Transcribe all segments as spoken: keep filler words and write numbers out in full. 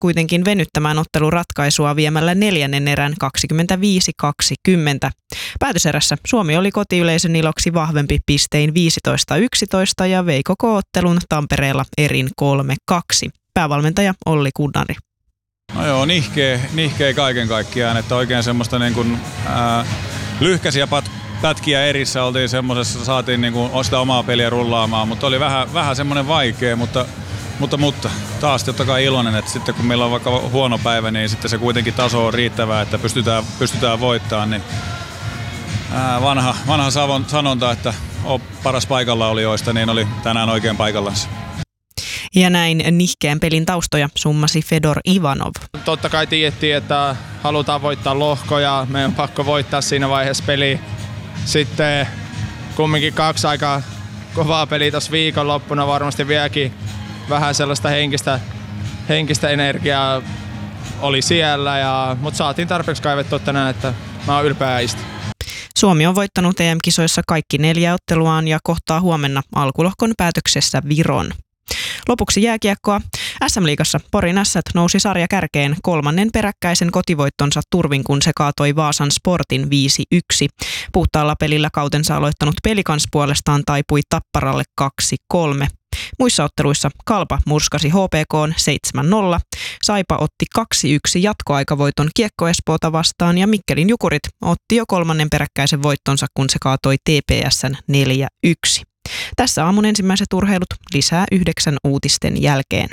kuitenkin venyttämään ottelun ratkaisua viemällä neljännen erän kaksikymmentäviisi kaksikymmentä. Päätöserässä Suomi oli kotiyleisön iloksi vahvempi pistein viisitoista yksitoista ja vei koko ottelun Tampereella erin kolme kaksi. Päävalmentaja Olli Kunnari. No joo, nihkeä, nihkeä kaiken kaikkiaan, että oikein semmoista niin kuin, ää, lyhkäisiä pat, pätkiä erissä oltiin semmoisessa, saatiin niin kuin sitä omaa peliä rullaamaan, mutta oli vähän, vähän semmoinen vaikea, mutta, mutta, mutta taas totta kai iloinen, että sitten kun meillä on vaikka huono päivä, niin sitten se kuitenkin taso on riittävää, että pystytään, pystytään voittamaan, niin ää, vanha, vanha savon, sanonta, että on paras paikalla olijoista, niin oli tänään oikein paikallansa. Ja näin nihkeän pelin taustoja summasi Fedor Ivanov. Totta kai tiedettiin, että halutaan voittaa lohko ja meidän on pakko voittaa siinä vaiheessa peliä. Sitten kumminkin kaksi aika kovaa peliä tuossa viikonloppuna, varmasti vieläkin vähän sellaista henkistä, henkistä energiaa oli siellä, ja, mutta saatiin tarpeeksi kaivettua tänään, että mä oon ylpeä äistä. Suomi on voittanut E M-kisoissa kaikki neljä otteluaan ja kohtaa huomenna alkulohkon päätöksessä Viron. Lopuksi jääkiekkoa. S M-liigassa Porin Ässät nousi sarja kärkeen kolmannen peräkkäisen kotivoittonsa turvin, kun se kaatoi Vaasan Sportin viisi yksi. Puhtaalla pelillä kautensa aloittanut Pelikans puolestaan taipui Tapparalle kaksi kolme. Muissa otteluissa Kalpa murskasi H P K:n seitsemän nolla, Saipa otti kaksi yksi jatkoaikavoiton Kiekko Espoota vastaan ja Mikkelin Jukurit otti jo kolmannen peräkkäisen voittonsa, kun se kaatoi T P S:n neljä yksi. Tässä aamun ensimmäiset urheilut, lisää yhdeksän uutisten jälkeen.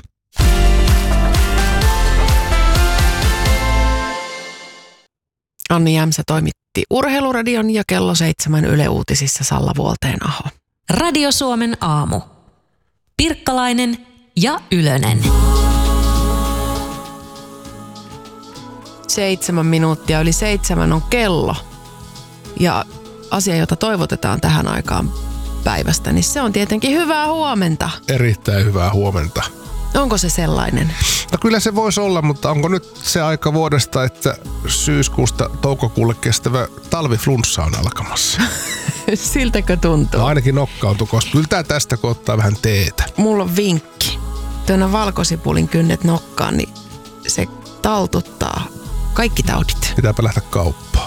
Anni Jämsä toimitti Urheiluradion ja kello seitsemän Yle Uutisissa Salla Vuolteen-aho. Radio Suomen aamu. Pirkkalainen ja Ylönen. Seitsemän minuuttia yli seitsemän on kello. Ja asia, jota toivotetaan tähän aikaan päivästä, niin se on tietenkin hyvää huomenta. Erittäin hyvää huomenta. Onko se sellainen? No kyllä se voisi olla, mutta onko nyt se aika vuodesta, että syyskuusta toukokuulle kestävä talviflunssa on alkamassa? Siltäkö tuntuu? No ainakin nokkautu, koska kyllä tästä kun ottaa vähän teetä. Mulla on vinkki. Tuona valkosipulin kynnet nokkaan, niin se taltuttaa kaikki taudit. Pitääpä lähteä kauppaan.